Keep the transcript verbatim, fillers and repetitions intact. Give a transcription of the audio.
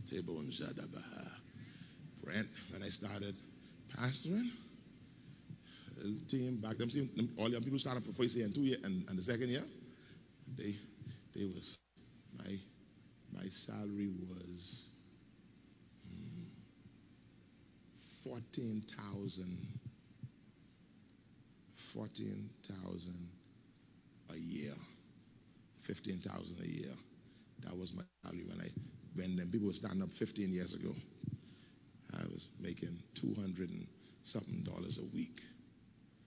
Tebon Jadabaha. Brent, when I started pastoring, the team back them, see, them- all young people started for first year and two year and, and the second year, they they was my my salary was hmm, fourteen thousand fourteen thousand a year, fifteen thousand a year. That was my salary when I when them people were starting up fifteen years ago. I was making two hundred and something dollars a week.